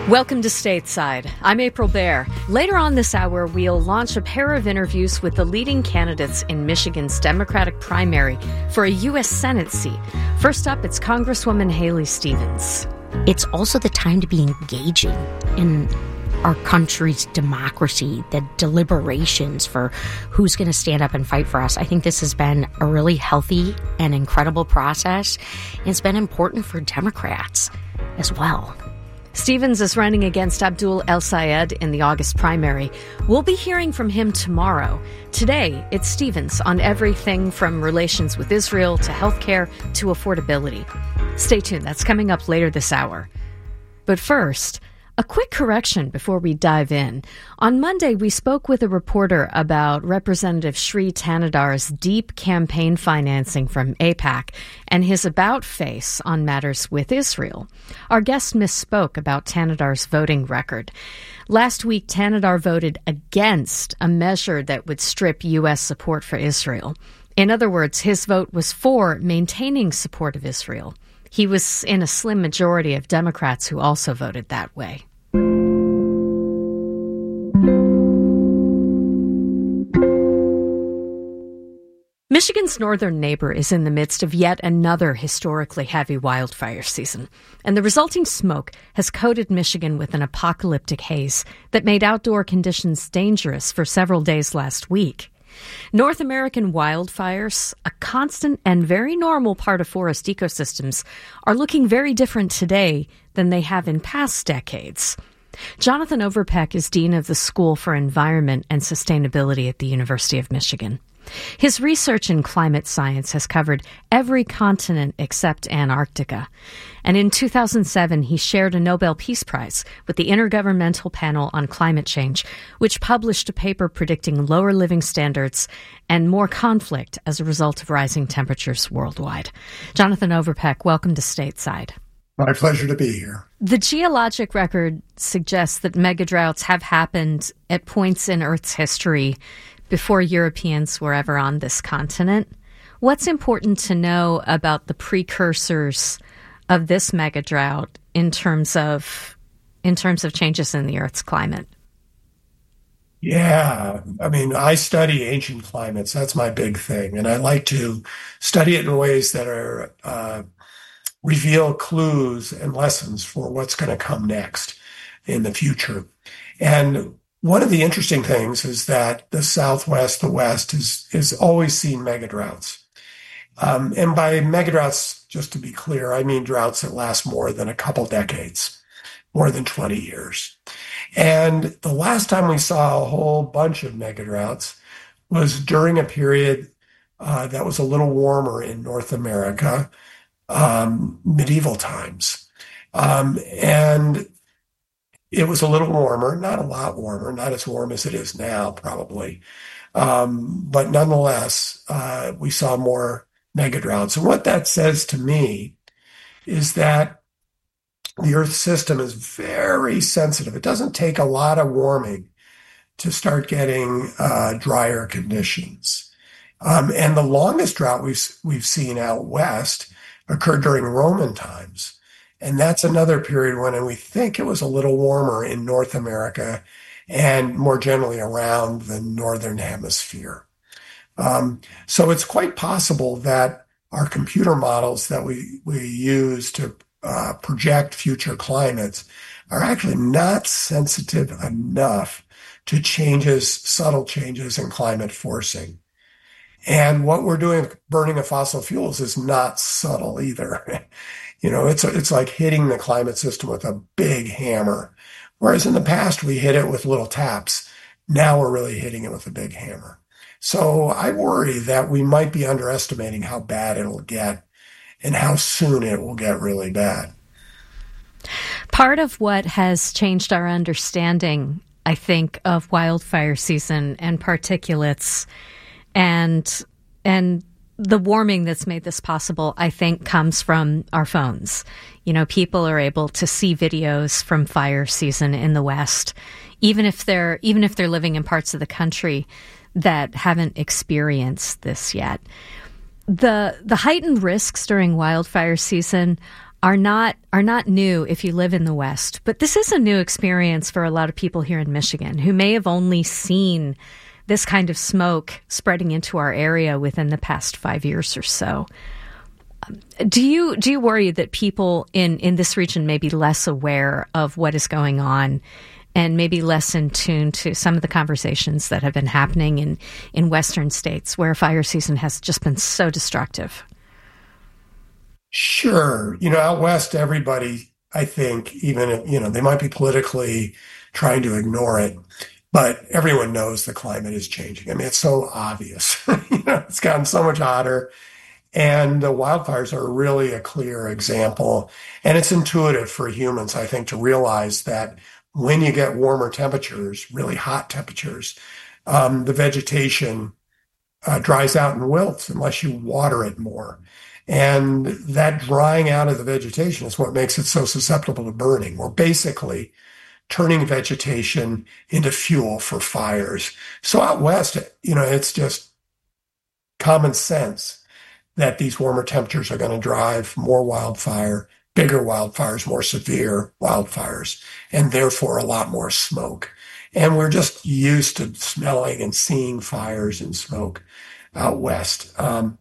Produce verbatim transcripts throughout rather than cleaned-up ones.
Welcome to Stateside. I'm April Baer. Later on this hour, we'll launch a pair of interviews with the leading candidates in Michigan's Democratic primary for a U S Senate seat. First up, it's Congresswoman Haley Stevens. It's also the time to be engaging in our country's democracy, the deliberations for who's going to stand up and fight for us. I think this has been a really healthy and incredible process. And it's been important for Democrats as well. Stevens is running against Abdul El-Sayed in the August primary. We'll be hearing from him tomorrow. Today, it's Stevens on everything from relations with Israel to healthcare to affordability. Stay tuned. That's coming up later this hour. But first, a quick correction before we dive in. On Monday, we spoke with a reporter about Representative Shri Thanadar's deep campaign financing from AIPAC and his about-face on matters with Israel. Our guest misspoke about Thanadar's voting record. Last week, Thanadar voted against a measure that would strip U S support for Israel. In other words, his vote was for maintaining support of Israel. He was in a slim majority of Democrats who also voted that way. Michigan's northern neighbor is in the midst of yet another historically heavy wildfire season, and the resulting smoke has coated Michigan with an apocalyptic haze that made outdoor conditions dangerous for several days last week. North American wildfires, a constant and very normal part of forest ecosystems, are looking very different today than they have in past decades. Jonathan Overpeck is Dean of the School for Environment and Sustainability at the University of Michigan. His research in climate science has covered every continent except Antarctica. And in two thousand seven, he shared a Nobel Peace Prize with the Intergovernmental Panel on Climate Change, which published a paper predicting lower living standards and more conflict as a result of rising temperatures worldwide. Jonathan Overpeck, welcome to Stateside. My pleasure to be here. The geologic record suggests that megadroughts have happened at points in Earth's history before Europeans were ever on this continent. What's important to know about the precursors of this megadrought in terms of in terms of changes in the Earth's climate? Yeah, I mean, I study ancient climates. That's my big thing. And I like to study it in ways that are uh, reveal clues and lessons for what's going to come next in the future. And one of the interesting things is that the Southwest, the West, is, is always seen megadroughts. Um, and by megadroughts, just to be clear, I mean droughts that last more than a couple decades, more than twenty years. And the last time we saw a whole bunch of megadroughts was during a period uh, that was a little warmer in North America, um, medieval times. Um, and It was a little warmer, not a lot warmer, not as warm as it is now, probably. Um, but nonetheless, uh, we saw more megadroughts. And what that says to me is that the Earth system is very sensitive. It doesn't take a lot of warming to start getting uh, drier conditions. Um, and the longest drought we've, we've seen out west occurred during Roman times. And that's another period when we think it was a little warmer in North America and more generally around the northern hemisphere. Um, so it's quite possible that our computer models that we, we use to uh, project future climates are actually not sensitive enough to changes, subtle changes in climate forcing. And what we're doing, burning of fossil fuels, is not subtle either. You know, it's it's like hitting the climate system with a big hammer. Whereas in the past, we hit it with little taps. Now we're really hitting it with a big hammer. So I worry that we might be underestimating how bad it'll get and how soon it will get really bad. Part of what has changed our understanding, I think, of wildfire season and particulates and and the warming that's made this possible, I think, comes from our phones. You know, people are able to see videos from fire season in the West, even if they're even if they're living in parts of the country that haven't experienced this yet. The the heightened risks during wildfire season are not are not new if you live in the West. But this is a new experience for a lot of people here in Michigan who may have only seen this kind of smoke spreading into our area within the past five years or so. Do you do you worry that people in, in this region may be less aware of what is going on and maybe less in tune to some of the conversations that have been happening in, in Western states where fire season has just been so destructive? Sure. You know, out West, everybody, I think, even if, you know, they might be politically trying to ignore it, but everyone knows the climate is changing. I mean, it's so obvious. You know, it's gotten so much hotter. And the wildfires are really a clear example. And it's intuitive for humans, I think, to realize that when you get warmer temperatures, really hot temperatures, um, the vegetation uh, dries out and wilts unless you water it more. And that drying out of the vegetation is what makes it so susceptible to burning. We're basically turning vegetation into fuel for fires. So out West, you know, it's just common sense that these warmer temperatures are going to drive more wildfire, bigger wildfires, more severe wildfires, and therefore a lot more smoke. And we're just used to smelling and seeing fires and smoke out West. Um,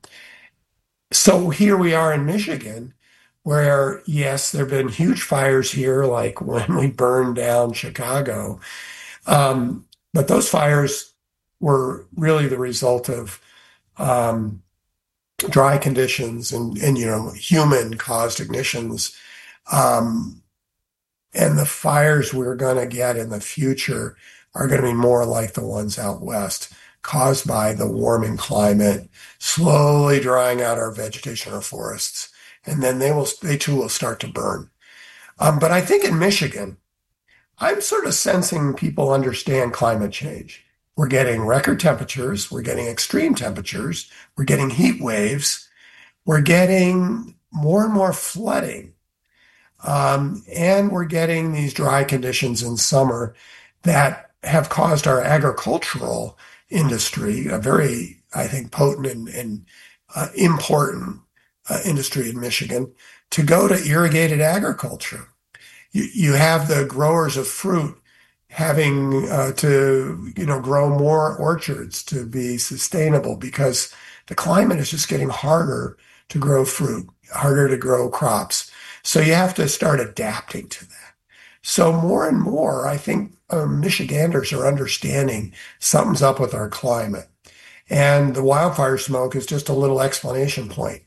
so here we are in Michigan, where, yes, there have been huge fires here, like when we burned down Chicago. Um, but those fires were really the result of um, dry conditions and, and, you know, human-caused ignitions. Um, and the fires we're going to get in the future are going to be more like the ones out West, caused by the warming climate, slowly drying out our vegetation, our forests. And then they will, they too will start to burn. Um, but I think in Michigan, I'm sort of sensing people understand climate change. We're getting record temperatures. We're getting extreme temperatures. We're getting heat waves. We're getting more and more flooding. Um, and we're getting these dry conditions in summer that have caused our agricultural industry, a very, I think, potent and, and uh, important uh, industry in Michigan, to go to irrigated agriculture. You, you have the growers of fruit having uh, to, you know, grow more orchards to be sustainable because the climate is just getting harder to grow fruit, harder to grow crops. So you have to start adapting to that. So more and more, I think uh, Michiganders are understanding something's up with our climate. And the wildfire smoke is just a little explanation point.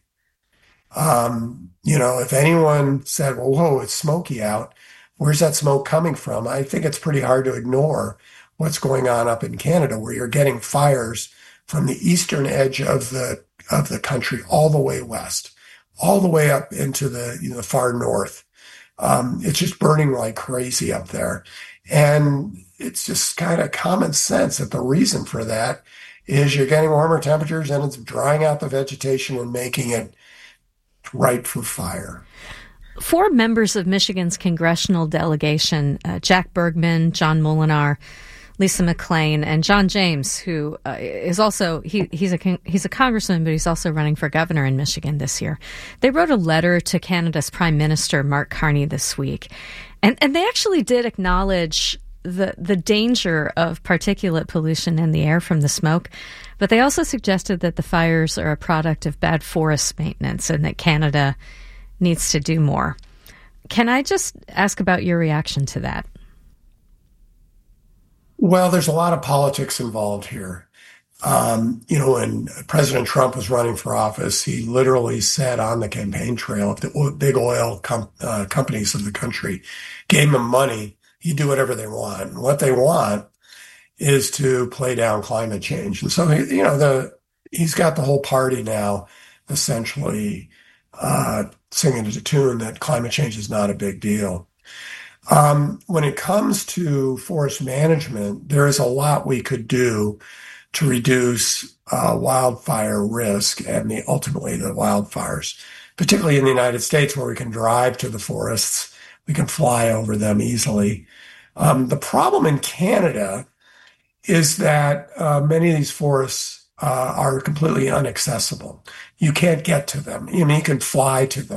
Um, you know, if anyone said, well, whoa, it's smoky out, where's that smoke coming from? I think it's pretty hard to ignore what's going on up in Canada, where you're getting fires from the eastern edge of the of the country all the way west, all the way up into the, you know, far north. Um, it's just burning like crazy up there. And it's just kind of common sense that the reason for that is you're getting warmer temperatures and it's drying out the vegetation and making it ripe for fire. Four members of Michigan's congressional delegation, uh, Jack Bergman, John Molinar, Lisa McClain, and John James, who uh, is also, he, he's a he's a congressman, but he's also running for governor in Michigan this year. They wrote a letter to Canada's Prime Minister, Mark Carney, this week. And, and they actually did acknowledge the, the danger of particulate pollution in the air from the smoke. But they also suggested that the fires are a product of bad forest maintenance and that Canada needs to do more. Can I just ask about your reaction to that? Well, there's a lot of politics involved here. Um, you know, when President Trump was running for office, he literally said on the campaign trail, if the big oil com- uh, companies of the country gave him money, he'd do whatever they want. And what they want is to play down climate change. And so, you know, the he's got the whole party now essentially uh, singing to the tune that climate change is not a big deal. Um, when it comes to forest management, there is a lot we could do to reduce uh, wildfire risk and the, ultimately the wildfires, particularly in the United States where we can drive to the forests, we can fly over them easily. Um, the problem in Canada is that uh, many of these forests uh, are completely inaccessible. You can't get to them. You mean, you can fly to them,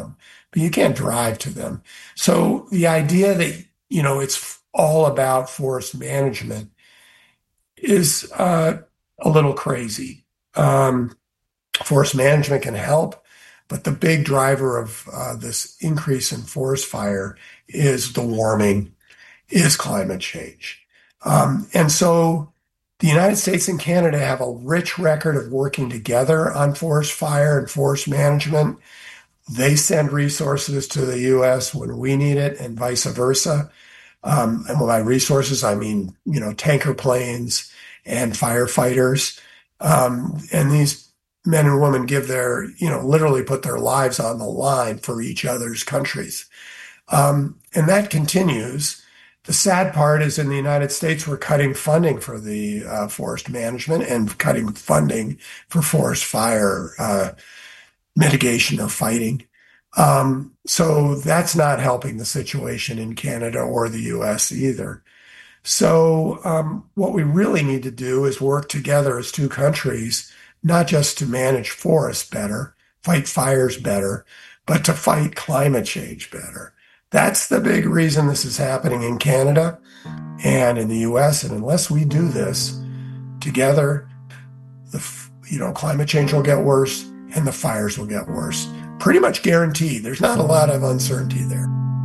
but you can't drive to them. So the idea that, you know, it's all about forest management is uh, a little crazy. Um, forest management can help, but the big driver of uh, this increase in forest fire is the warming, is climate change. Um, and so the United States and Canada have a rich record of working together on forest fire and forest management. They send resources to the U S when we need it and vice versa. Um, and by resources, I mean, you know, tanker planes and firefighters. Um, and these men and women give their, you know, literally put their lives on the line for each other's countries. Um, and that continues. The sad part is in the United States, we're cutting funding for the uh, forest management and cutting funding for forest fire uh, mitigation or fighting. Um, so that's not helping the situation in Canada or the U S either. So um, what we really need to do is work together as two countries, not just to manage forests better, fight fires better, but to fight climate change better. That's the big reason this is happening in Canada and in the U S. And unless we do this together, the you know climate change will get worse and the fires will get worse. Pretty much guaranteed. There's not a lot of uncertainty there.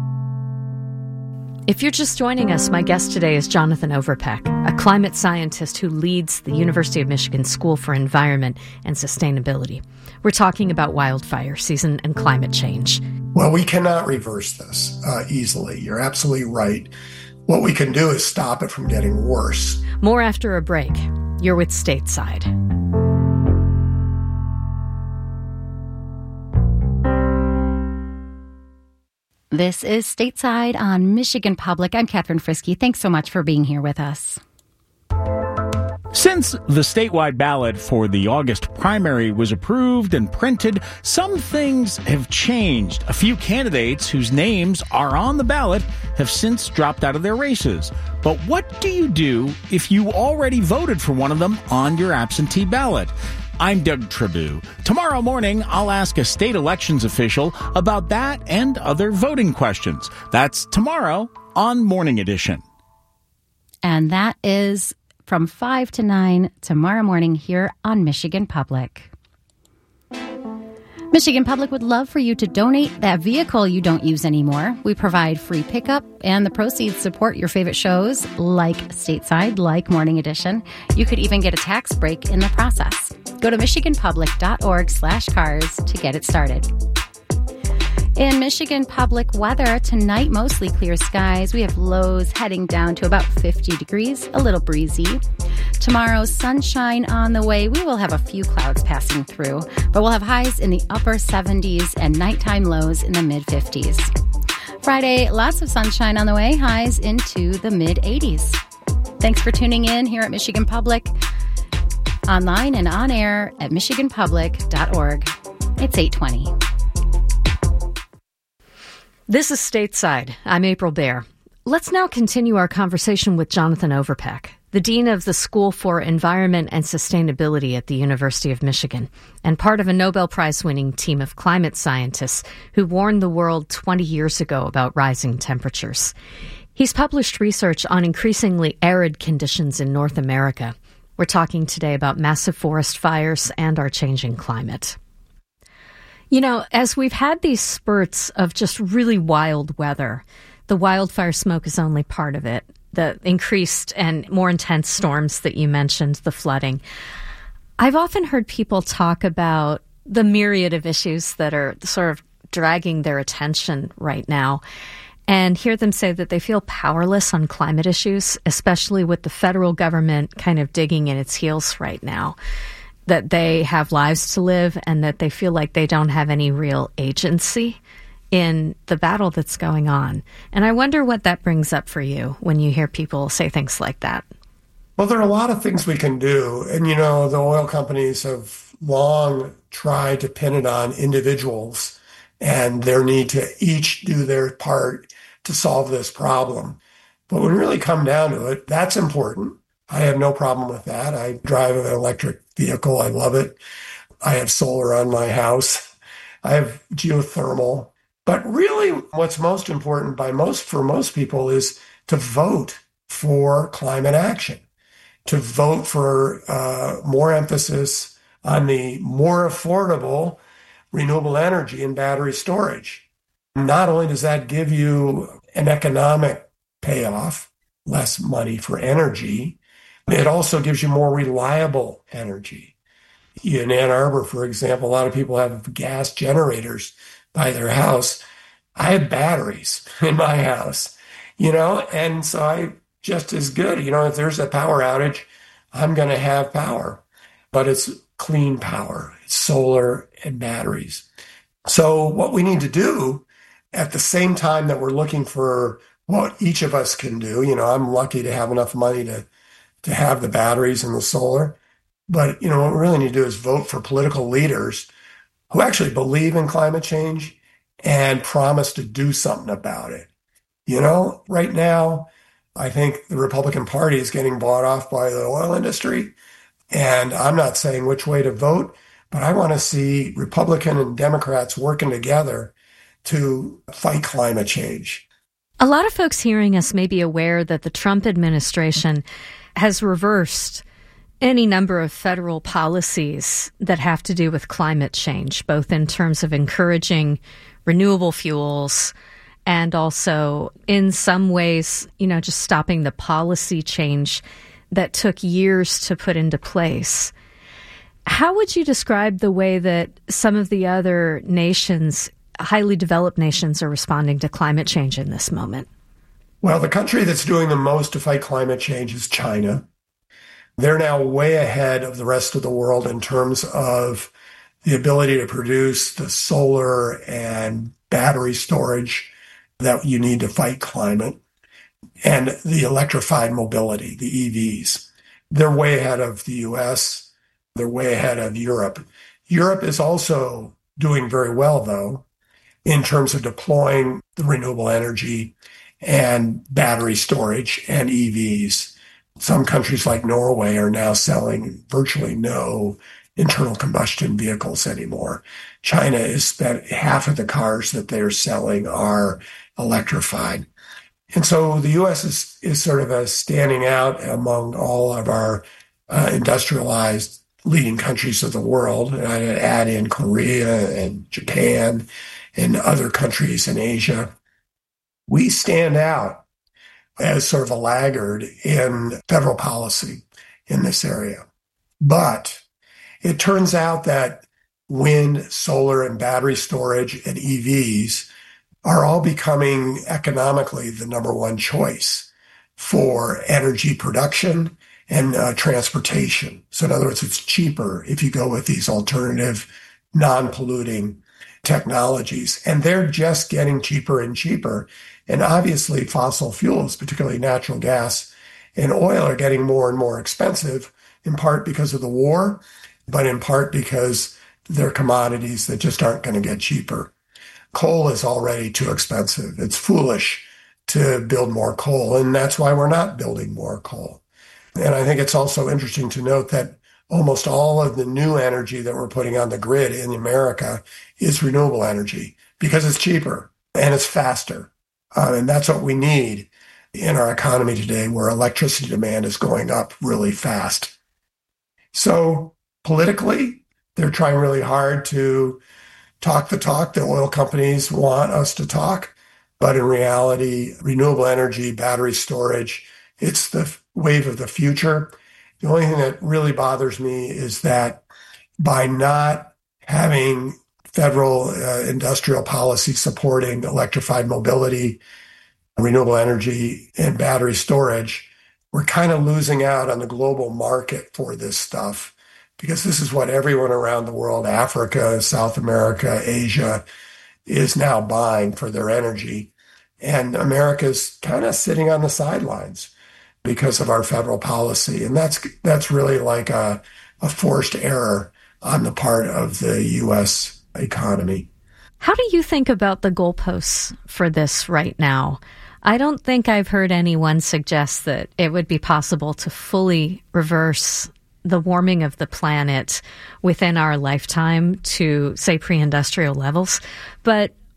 If you're just joining us, my guest today is Jonathan Overpeck, a climate scientist who leads the University of Michigan School for Environment and Sustainability. We're talking about wildfire season and climate change. Well, we cannot reverse this uh, easily. You're absolutely right. What we can do is stop it from getting worse. More after a break. You're with Stateside. This is Stateside on Michigan Public. I'm Catherine Frisky. Thanks so much for being here with us. Since the statewide ballot for the August primary was approved and printed, some things have changed. A few candidates whose names are on the ballot have since dropped out of their races. But what do you do if you already voted for one of them on your absentee ballot? I'm Doug Tribou. Tomorrow morning, I'll ask a state elections official about that and other voting questions. That's tomorrow on Morning Edition. And that is from five to nine tomorrow morning here on Michigan Public. Michigan Public would love for you to donate that vehicle you don't use anymore. We provide free pickup, and the proceeds support your favorite shows like Stateside, like Morning Edition. You could even get a tax break in the process. Go to michiganpublic.org slash cars to get it started. In Michigan Public weather, tonight mostly clear skies. We have lows heading down to about fifty degrees, a little breezy. Tomorrow, sunshine on the way. We will have a few clouds passing through, but we'll have highs in the upper seventies and nighttime lows in the mid-fifties. Friday, lots of sunshine on the way, highs into the mid-eighties. Thanks for tuning in here at Michigan Public, online and on air at michigan public dot org. It's eight twenty. This is Stateside. I'm April Baer. Let's now continue our conversation with Jonathan Overpeck, the Dean of the School for Environment and Sustainability at the University of Michigan, and part of a Nobel Prize-winning team of climate scientists who warned the world twenty years ago about rising temperatures. He's published research on increasingly arid conditions in North America. We're talking today about massive forest fires and our changing climate. You know, as we've had these spurts of just really wild weather, the wildfire smoke is only part of it. The increased and more intense storms that you mentioned, the flooding. I've often heard people talk about the myriad of issues that are sort of dragging their attention right now, and hear them say that they feel powerless on climate issues, especially with the federal government kind of digging in its heels right now, that they have lives to live and that they feel like they don't have any real agency in the battle that's going on. And I wonder what that brings up for you when you hear people say things like that. Well, there are a lot of things we can do. And, you know, the oil companies have long tried to pin it on individuals and their need to each do their part to solve this problem. But when we really come down to it, that's important. I have no problem with that. I drive an electric vehicle. I love it. I have solar on my house. I have geothermal. But really, what's most important by most for most people is to vote for climate action, to vote for uh, more emphasis on the more affordable renewable energy and battery storage. Not only does that give you an economic payoff, less money for energy, it also gives you more reliable energy. In Ann Arbor, for example, a lot of people have gas generators by their house. I have batteries in my house, you know, and so I just as good, you know, if there's a power outage, I'm going to have power, but it's clean power. It's solar and batteries. So what we need to do at the same time that we're looking for what each of us can do, you know, I'm lucky to have enough money to, to have the batteries and the solar. But, you know, what we really need to do is vote for political leaders who actually believe in climate change and promise to do something about it. You know, right now, I think the Republican Party is getting bought off by the oil industry. And I'm not saying which way to vote, but I want to see Republican and Democrats working together to fight climate change. A lot of folks hearing us may be aware that the Trump administration has reversed any number of federal policies that have to do with climate change, both in terms of encouraging renewable fuels and also in some ways, you know, just stopping the policy change that took years to put into place. How would you describe the way that some of the other nations, highly developed nations, are responding to climate change in this moment? Well, the country that's doing the most to fight climate change is China. They're now way ahead of the rest of the world in terms of the ability to produce the solar and battery storage that you need to fight climate, and the electrified mobility, the E Vs. They're way ahead of the U S. They're way ahead of Europe. Europe is also doing very well, though, in terms of deploying the renewable energy and battery storage and E Vs. Some countries like Norway are now selling virtually no internal combustion vehicles anymore. China is spent half of the cars that they're selling are electrified. And so the U S is, is sort of a standing out among all of our uh, industrialized leading countries of the world. And I add in Korea and Japan and other countries in Asia. We stand out as sort of a laggard in federal policy in this area. But it turns out that wind, solar, and battery storage and E Vs are all becoming economically the number one choice for energy production and uh, transportation. So in other words, it's cheaper if you go with these alternative, non-polluting technologies. And they're just getting cheaper and cheaper. And obviously fossil fuels, particularly natural gas and oil, are getting more and more expensive, in part because of the war, but in part because they're commodities that just aren't going to get cheaper. Coal is already too expensive. It's foolish to build more coal, and that's why we're not building more coal. And I think it's also interesting to note that almost all of the new energy that we're putting on the grid in America is renewable energy because it's cheaper and it's faster. Uh, and that's what we need in our economy today, where electricity demand is going up really fast. So politically, they're trying really hard to talk the talk that oil companies want us to talk. But in reality, renewable energy, battery storage, it's the wave of the future. The only thing that really bothers me is that by not having federal uh, industrial policy supporting electrified mobility, renewable energy, and battery storage, we're kind of losing out on the global market for this stuff, because this is what everyone around the world, Africa, South America, Asia, is now buying for their energy. And America's kind of sitting on the sidelines because of our federal policy. And that's that's really like a, a forced error on the part of the U S economy. How do you think about the goalposts for this right now? I don't think I've heard anyone suggest that it would be possible to fully reverse the warming of the planet within our lifetime to, say, pre-industrial levels. But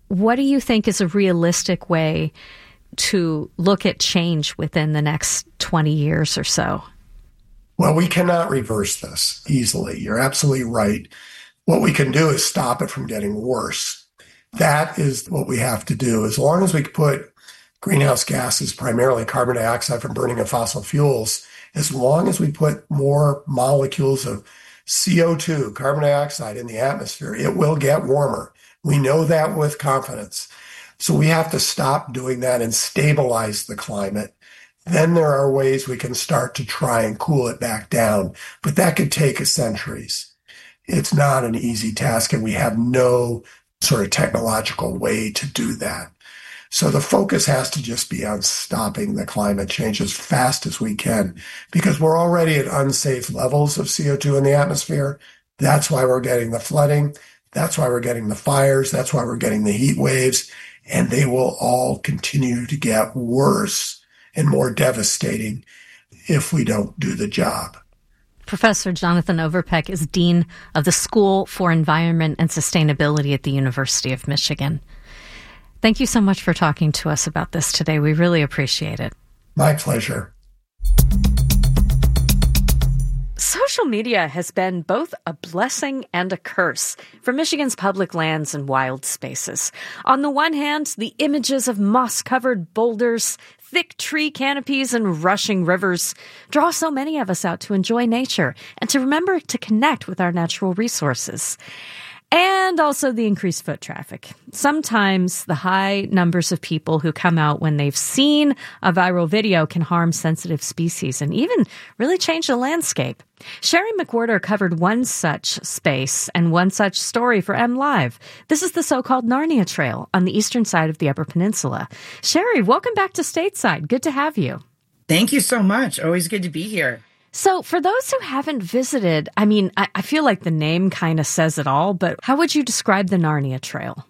what do you think is a realistic way to look at change within the next twenty years or so? Well, we cannot reverse this easily. You're absolutely right. What we can do is stop it from getting worse. That is what we have to do. As long as we put greenhouse gases, primarily carbon dioxide from burning of fossil fuels, as long as we put more molecules of C O two, carbon dioxide, in the atmosphere, it will get warmer. We know that with confidence. So we have to stop doing that and stabilize the climate. Then there are ways we can start to try and cool it back down. But that could take centuries. It's not an easy task, and we have no sort of technological way to do that. So the focus has to just be on stopping the climate change as fast as we can, because we're already at unsafe levels of C O two in the atmosphere. That's why we're getting the flooding. That's why we're getting the fires. That's why we're getting the heat waves. And they will all continue to get worse and more devastating if we don't do the job. Professor Jonathan Overpeck is Dean of the School for Environment and Sustainability at the University of Michigan. Thank you so much for talking to us about this today. We really appreciate it. My pleasure. Social media has been both a blessing and a curse for Michigan's public lands and wild spaces. On the one hand, the images of moss-covered boulders, thick tree canopies, and rushing rivers draw so many of us out to enjoy nature and to remember to connect with our natural resources. And also the increased foot traffic. Sometimes the high numbers of people who come out when they've seen a viral video can harm sensitive species and even really change the landscape. Sherry McWhorter covered one such space and one such story for M Live. This is the so-called Narnia Trail on the eastern side of the Upper Peninsula. Sherry, welcome back to Stateside. Good to have you. Thank you so much. Always good to be here. So for those who haven't visited, I mean, I, I feel like the name kind of says it all, but how would you describe the Narnia Trail?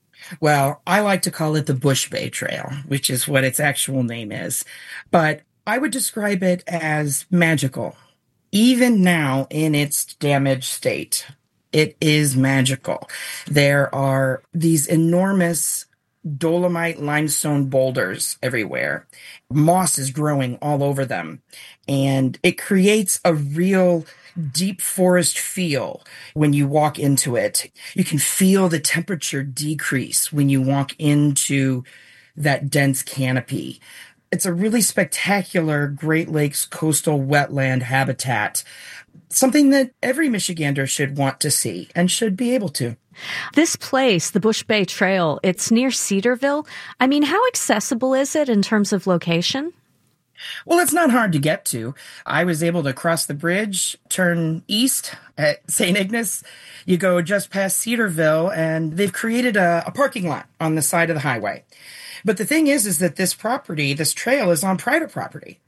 Well, I like to call it the Bush Bay Trail, which is what its actual name is. But I would describe it as magical. Even now in its damaged state, it is magical. There are these enormous dolomite limestone boulders everywhere. Moss is growing all over them. And it creates a real deep forest feel when you walk into it. You can feel the temperature decrease when you walk into that dense canopy. It's a really spectacular Great Lakes coastal wetland habitat, something that every Michigander should want to see and should be able to. This place, the Bush Bay Trail, it's near Cedarville. I mean, how accessible is it in terms of location? Well, it's not hard to get to. I was able to cross the bridge, turn east at Saint Ignace. You go just past Cedarville, and they've created a, a parking lot on the side of the highway. But the thing is, is that this property, this trail, is on private property.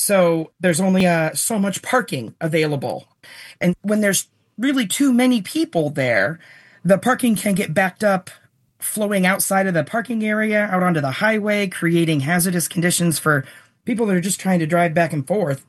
So there's only uh, so much parking available. And when there's really too many people there, the parking can get backed up, flowing outside of the parking area, out onto the highway, creating hazardous conditions for people that are just trying to drive back and forth.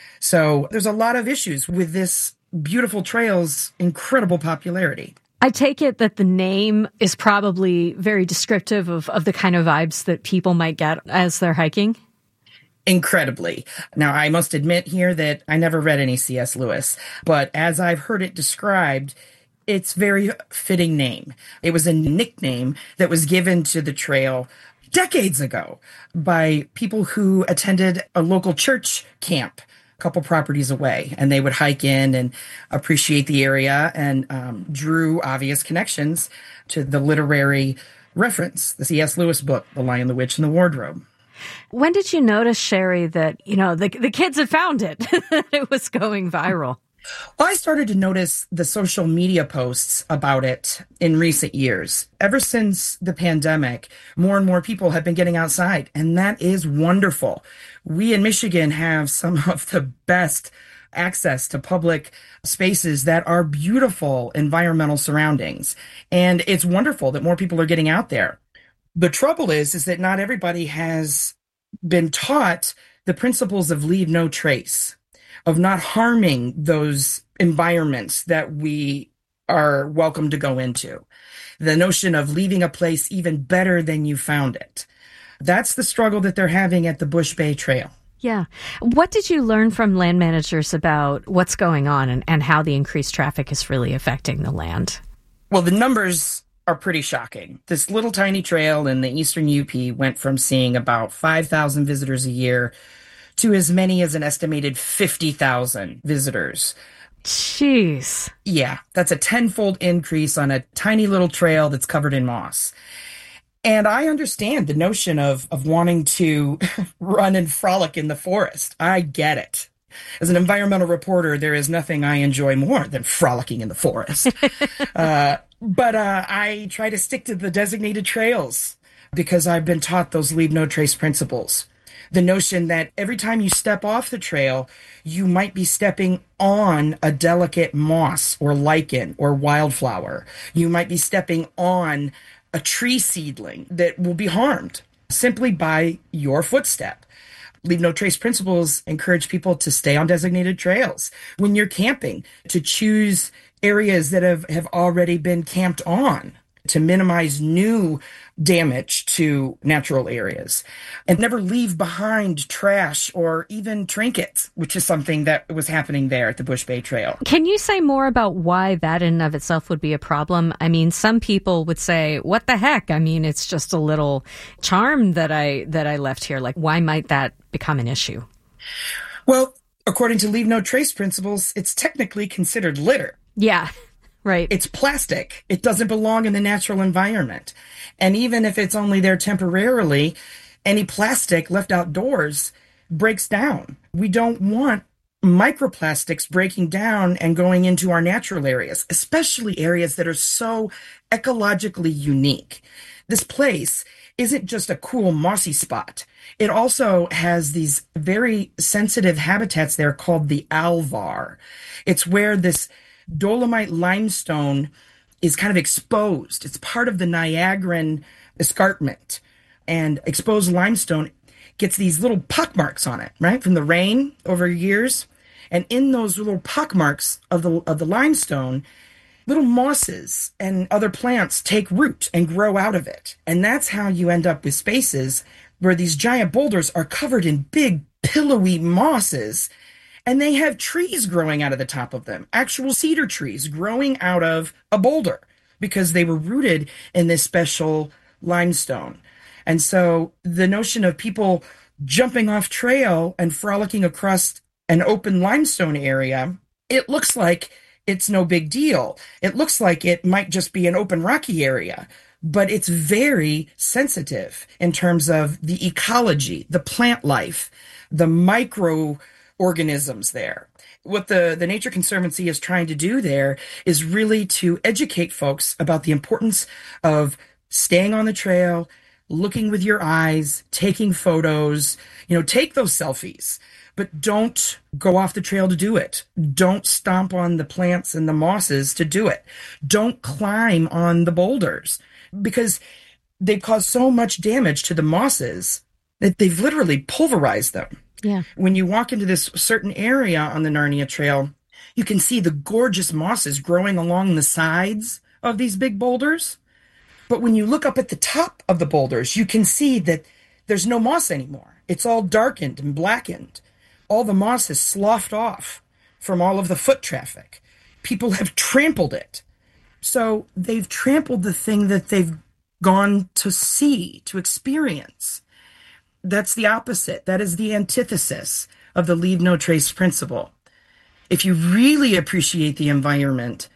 So there's a lot of issues with this beautiful trail's incredible popularity. I take it that the name is probably very descriptive of, of the kind of vibes that people might get as they're hiking. Incredibly. Now, I must admit here that I never read any C S Lewis, but as I've heard it described, it's a very fitting name. It was a nickname that was given to the trail decades ago by people who attended a local church camp a couple properties away, and they would hike in and appreciate the area and um, drew obvious connections to the literary reference, the C S Lewis book, The Lion, the Witch, and the Wardrobe. When did you notice, Sherry, that, you know, the, the kids had found it, that it was going viral? Well, I started to notice the social media posts about it in recent years. Ever since the pandemic, more and more people have been getting outside, and that is wonderful. We in Michigan have some of the best access to public spaces that are beautiful environmental surroundings, and it's wonderful that more people are getting out there. The trouble is, is that not everybody has been taught the principles of leave no trace, of not harming those environments that we are welcome to go into. The notion of leaving a place even better than you found it. That's the struggle that they're having at the Bush Bay Trail. Yeah. What did you learn from land managers about what's going on and, and how the increased traffic is really affecting the land? Well, the numbers are pretty shocking. This little tiny trail in the eastern U P went from seeing about five thousand visitors a year to as many as an estimated fifty thousand visitors. Jeez. Yeah, that's a tenfold increase on a tiny little trail that's covered in moss. And I understand the notion of, of wanting to run and frolic in the forest. I get it. As an environmental reporter, there is nothing I enjoy more than frolicking in the forest. uh, but uh, I try to stick to the designated trails because I've been taught those leave no trace principles. The notion that every time you step off the trail, you might be stepping on a delicate moss or lichen or wildflower. You might be stepping on a tree seedling that will be harmed simply by your footstep. Leave no trace principles encourage people to stay on designated trails. When you're camping, to choose areas that have, have already been camped on to minimize new damage to natural areas, and never leave behind trash or even trinkets, which is something that was happening there at the Bush Bay Trail. Can you say more about why that in and of itself would be a problem? I mean, some people would say, what the heck? I mean, it's just a little charm that I that I left here. Like, why might that become an issue? Well, according to leave no trace principles, it's technically considered litter. Yeah. Right. It's plastic. It doesn't belong in the natural environment. And even if it's only there temporarily, any plastic left outdoors breaks down. We don't want microplastics breaking down and going into our natural areas, especially areas that are so ecologically unique. This place isn't just a cool mossy spot. It also has these very sensitive habitats there called the Alvar. It's where this Dolomite limestone is kind of exposed. It's part of the Niagaran escarpment. And exposed limestone gets these little pockmarks on it, right, from the rain over years. And in those little pockmarks of the of the limestone, little mosses and other plants take root and grow out of it. And that's how you end up with spaces where these giant boulders are covered in big, pillowy mosses. And they have trees growing out of the top of them, actual cedar trees growing out of a boulder because they were rooted in this special limestone. And so the notion of people jumping off trail and frolicking across an open limestone area, it looks like it's no big deal. It looks like it might just be an open rocky area, but it's very sensitive in terms of the ecology, the plant life, the micro organisms there. What the, the Nature Conservancy is trying to do there is really to educate folks about the importance of staying on the trail, looking with your eyes, taking photos, you know, take those selfies, but don't go off the trail to do it. Don't stomp on the plants and the mosses to do it. Don't climb on the boulders because they cause so much damage to the mosses that they've literally pulverized them. Yeah. When you walk into this certain area on the Narnia Trail, you can see the gorgeous mosses growing along the sides of these big boulders. But when you look up at the top of the boulders, you can see that there's no moss anymore. It's all darkened and blackened. All the moss has sloughed off from all of the foot traffic. People have trampled it. So they've trampled the thing that they've gone to see, to experience. That's the opposite. That is the antithesis of the leave no trace principle. If you really appreciate the environment,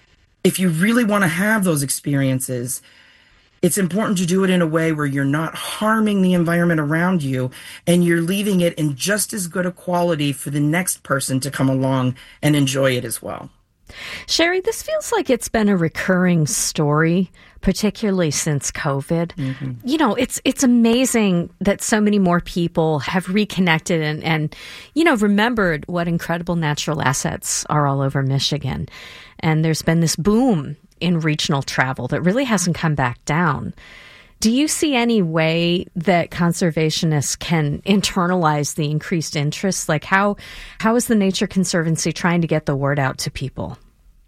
if you really want to have those experiences, it's important to do it in a way where you're not harming the environment around you and you're leaving it in just as good a quality for the next person to come along and enjoy it as well. Sherry, this feels like it's been a recurring story, particularly since COVID. Mm-hmm. You know, it's it's amazing that so many more people have reconnected and, and, you know, remembered what incredible natural assets are all over Michigan. And there's been this boom in regional travel that really hasn't come back down. Do you see any way that conservationists can internalize the increased interest? Like how how is the Nature Conservancy trying to get the word out to people?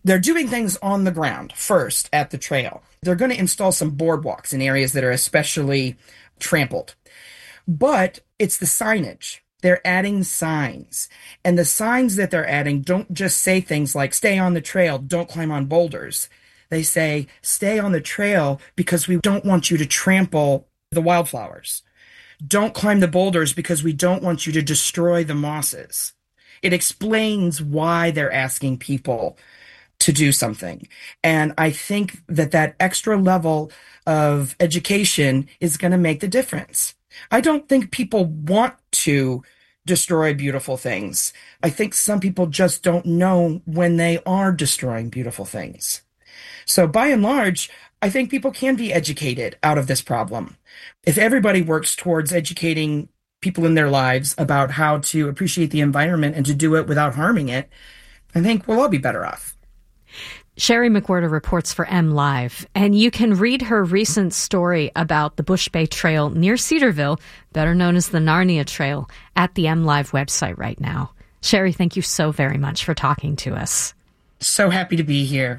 They're doing things on the ground first at the trail. They're going to install some boardwalks in areas that are especially trampled. But it's the signage. They're adding signs. And the signs that they're adding don't just say things like, stay on the trail, don't climb on boulders. They say, stay on the trail because we don't want you to trample the wildflowers. Don't climb the boulders because we don't want you to destroy the mosses. It explains why they're asking people to do something. And I think that that extra level of education is going to make the difference. I don't think people want to destroy beautiful things. I think some people just don't know when they are destroying beautiful things. So by and large, I think people can be educated out of this problem. If everybody works towards educating people in their lives about how to appreciate the environment and to do it without harming it, I think we'll all be better off. Sherry McWhirter reports for M Live, and you can read her recent story about the Bush Bay Trail near Cedarville, better known as the Narnia Trail, at the M Live website right now. Sherry, thank you so very much for talking to us. So happy to be here.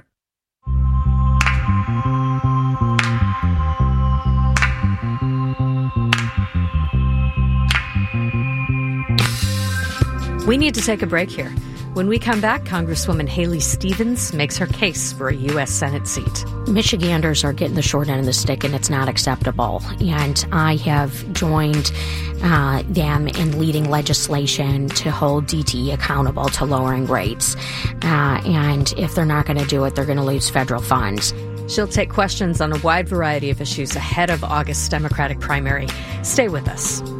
We need to take a break here. When we come back, Congresswoman Haley Stevens makes her case for a U S Senate seat. Michiganders are getting the short end of the stick, and it's not acceptable. And I have joined uh, them in leading legislation to hold D T E accountable to lowering rates. Uh, and if they're not going to do it, they're going to lose federal funds. She'll take questions on a wide variety of issues ahead of August's Democratic primary. Stay with us.